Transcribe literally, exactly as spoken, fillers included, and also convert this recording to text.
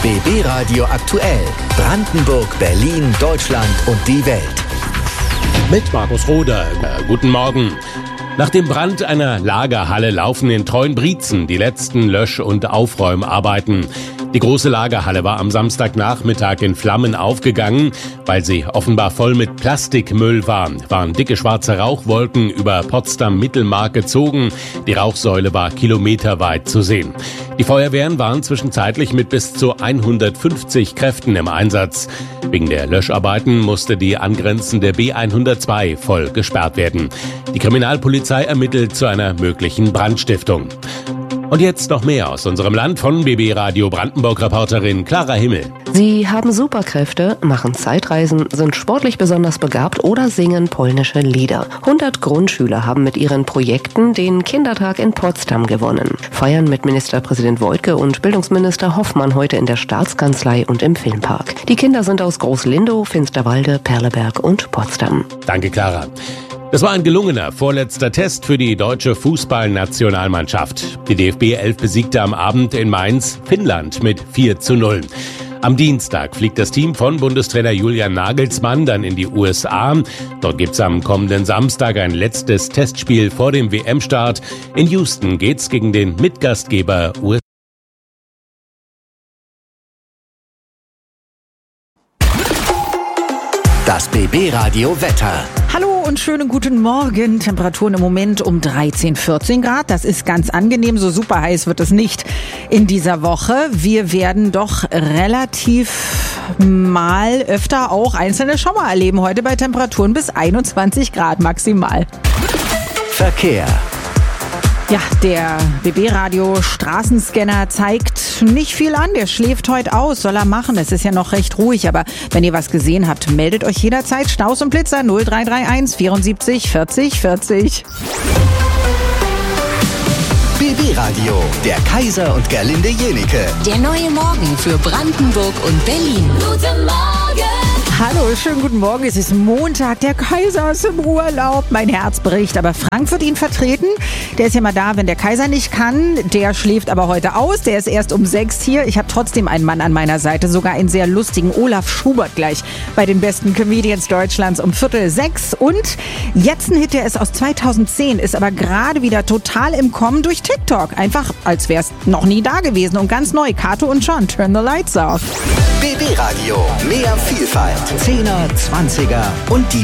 B B Radio aktuell. Brandenburg, Berlin, Deutschland und die Welt. Mit Markus Roder. Äh, guten Morgen. Nach dem Brand einer Lagerhalle laufen in Treuenbrietzen die letzten Lösch- und Aufräumarbeiten. Die große Lagerhalle war am Samstagnachmittag in Flammen aufgegangen. Weil sie offenbar voll mit Plastikmüll war, waren dicke schwarze Rauchwolken über Potsdam-Mittelmark gezogen. Die Rauchsäule war kilometerweit zu sehen. Die Feuerwehren waren zwischenzeitlich mit bis zu hundertfünfzig Kräften im Einsatz. Wegen der Löscharbeiten musste die angrenzende B hundertzwei voll gesperrt werden. Die Kriminalpolizei ermittelt zu einer möglichen Brandstiftung. Und jetzt noch mehr aus unserem Land von B B Radio Brandenburg-Reporterin Clara Himmel. Sie haben Superkräfte, machen Zeitreisen, sind sportlich besonders begabt oder singen polnische Lieder. hundert Grundschüler haben mit ihren Projekten den Kindertag in Potsdam gewonnen. Feiern mit Ministerpräsident Woidke und Bildungsminister Hoffmann heute in der Staatskanzlei und im Filmpark. Die Kinder sind aus Groß-Lindow, Finsterwalde, Perleberg und Potsdam. Danke, Clara. Das war ein gelungener vorletzter Test für die deutsche Fußballnationalmannschaft. Die D F B elf besiegte am Abend in Mainz Finnland mit vier zu null. Am Dienstag fliegt das Team von Bundestrainer Julian Nagelsmann dann in die U S A. Dort gibt's am kommenden Samstag ein letztes Testspiel vor dem W M-Start. In Houston geht's gegen den Mitgastgeber U S A. Das B B Radio Wetter. Hallo und schönen guten Morgen. Temperaturen im Moment um dreizehn, vierzehn Grad. Das ist ganz angenehm. So super heiß wird es nicht in dieser Woche. Wir werden doch relativ mal öfter auch einzelne Schauer erleben. Heute bei Temperaturen bis einundzwanzig Grad maximal. Verkehr. Ja, der B B-Radio Straßenscanner zeigt nicht viel an. Der schläft heute aus, soll er machen. Es ist ja noch recht ruhig, aber wenn ihr was gesehen habt, meldet euch jederzeit. Staus und Blitzer null drei drei eins vierundsiebzig vierzig vierzig. B B Radio, der Kaiser und Gerlinde Jenike. Der neue Morgen für Brandenburg und Berlin. Guten Morgen! Hallo, schönen guten Morgen. Es ist Montag. Der Kaiser ist im Urlaub. Mein Herz bricht. Aber Frank wird ihn vertreten. Der ist ja mal da, wenn der Kaiser nicht kann. Der schläft aber heute aus. Der ist erst um sechs hier. Ich habe trotzdem einen Mann an meiner Seite. Sogar einen sehr lustigen Olaf Schubert gleich bei den besten Comedians Deutschlands um Viertel sechs. Und jetzt ein Hit, der ist aus zweitausendzehn, ist aber gerade wieder total im Kommen durch TikTok. Einfach, als wäre es noch nie da gewesen. Und ganz neu. Kato und John, Turn the Lights Off. B B Radio, mehr Vielfalt. Zehner, Zwanziger und die